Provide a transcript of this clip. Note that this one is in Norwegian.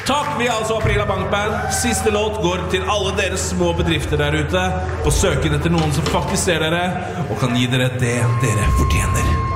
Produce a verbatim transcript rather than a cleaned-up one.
Takk, vi er altså Aprila Bankband. Siste låt går til alle dere små bedrifter der ute på søken etter noen som faktisk ser dere og kan gi dere det dere fortjener.